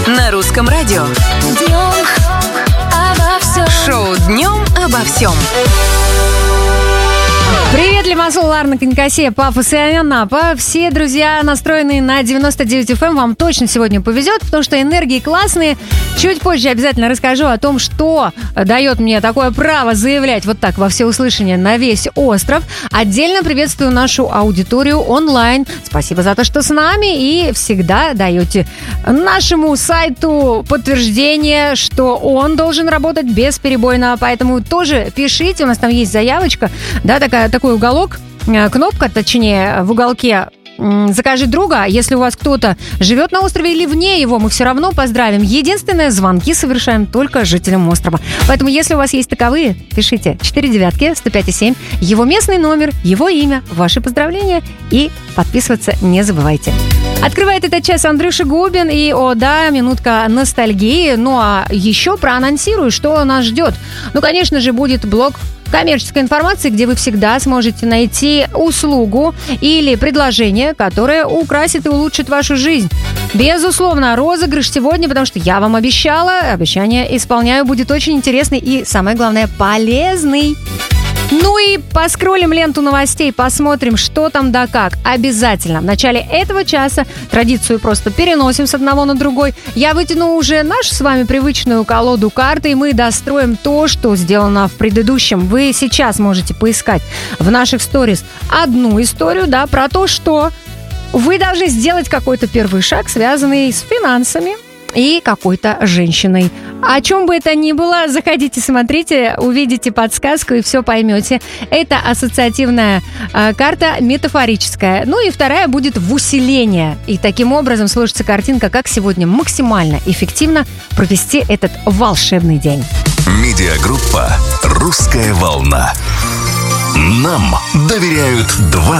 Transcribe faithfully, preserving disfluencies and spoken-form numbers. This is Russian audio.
на русском радио. Днем обо всем. Шоу «Днем обо всем». Привет, Лимассол, Ларна, Канькасия, Пафос и Анапа. Все друзья, настроенные на девяносто девять эф эм, вам точно сегодня повезет, потому что энергии классные. Чуть позже обязательно расскажу о том, что дает мне такое право заявлять вот так во всеуслышание на весь остров. Отдельно приветствую нашу аудиторию онлайн. Спасибо за то, что с нами и всегда даете нашему сайту подтверждение, что он должен работать бесперебойно. Поэтому тоже пишите, у нас там есть заявочка, да, такая, такой уголок, кнопка, точнее, в уголке «Закажи друга». Если у вас кто-то живет на острове или вне его, мы все равно поздравим. Единственное, звонки совершаем только жителям острова. Поэтому, если у вас есть таковые, пишите четыре девятки, сто пять и семь, его местный номер, его имя, ваши поздравления и подписываться не забывайте. Открывает этот час Андрюша Губин и, о да, минутка ностальгии. Ну а еще проанонсирую, что нас ждет. Ну, конечно же, будет блог коммерческой информации, где вы всегда сможете найти услугу или предложение, которое украсит и улучшит вашу жизнь. Безусловно, розыгрыш сегодня, потому что я вам обещала, обещание исполняю, будет очень интересный и, самое главное, полезный. Ну и поскроллим ленту новостей, посмотрим, что там да как. Обязательно. В начале этого часа традицию просто переносим с одного на другой. Я вытяну уже нашу с вами привычную колоду карт, и мы достроим то, что сделано в предыдущем. Вы сейчас можете поискать в наших сторис одну историю, да, про то, что вы должны сделать какой-то первый шаг, связанный с финансами и какой-то женщиной. О чем бы это ни было, заходите, смотрите, увидите подсказку и все поймете. Это ассоциативная э, карта, метафорическая. Ну и вторая будет в усиление. И таким образом сложится картинка, как сегодня максимально эффективно провести этот волшебный день. Медиагруппа «Русская волна». Нам доверяют два